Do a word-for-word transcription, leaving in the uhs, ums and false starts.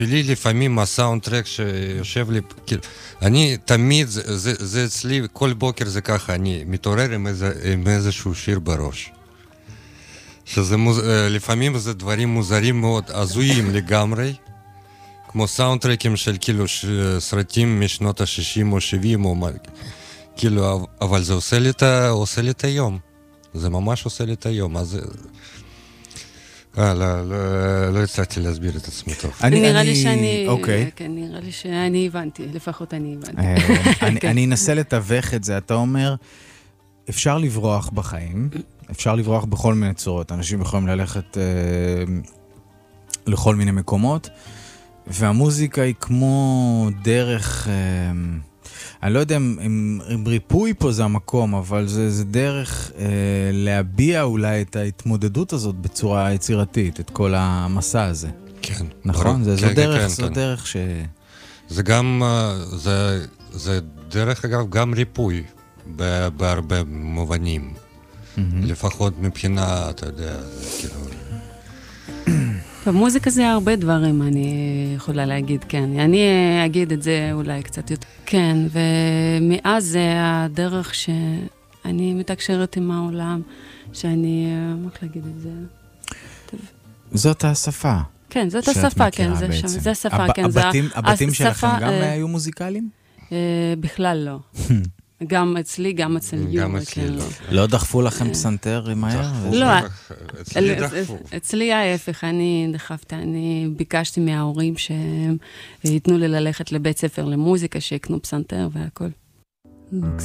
לי לפעמים הסאונד טרק שיושב לי, אני תמיד, זה, זה, זה אצלי, כל בוקר זה ככה, אני מתעורר עם, איזה, עם איזשהו שיר בראש. שזה מוז... לפעמים זה דברים מוזרים מאוד, הזויים לגמרי, כמו סאונד טרקים של כאילו סרטים משנות ה-שישים או שבעים, או... כאילו, אבל זה עושה לי, את, עושה לי את היום. זה ממש עושה לי את היום, אז... אה, לא, לא, לא הצלחתי להסביר את עצמי טוב. אני, נראה אני, לי שאני, אוקיי. כן, נראה לי שאני הבנתי, לפחות אני הבנתי. אני, אני אנסה לתווך את זה, אתה אומר, אפשר לברוח בחיים, אפשר לברוח בכל מיני צורות, אנשים יכולים ללכת אה, לכל מיני מקומות, והמוזיקה היא כמו דרך... אה, אני לא יודע אם, אם, אם ריפוי פה זה המקום, אבל זה, זה דרך אה, להביע אולי את ההתמודדות הזאת בצורה יצירתית, את כל המסע הזה. כן. נכון? זה, כן, זו כן, דרך, כן, זו כן. דרך ש... זה גם, זה, זה דרך אגב גם ריפוי, בהרבה מובנים. Mm-hmm. לפחות מבחינה, אתה יודע, כאילו... במוזיקה זה הרבה דברים, אני יכולה להגיד, כן. אני אגיד את זה אולי קצת יותר. כן, ומאז זה הדרך שאני מתקשרת עם העולם, שאני, איך להגיד את זה? זאת השפה. כן, זאת השפה, כן, זה שם, זה השפה, כן. הבתים, הבתים שלכם גם היו מוזיקליים? בכלל לא. גם אצלי, גם אצל יום. גם אצלי לא. לא דחפו לכם פסנתר עם מהר? לא, אצלי דחפו. אצלי ההפך, אני דחפתי, אני ביקשתי מההורים שהם ייתנו לי ללכת לבית ספר למוזיקה, שיקנו פסנתר והכל.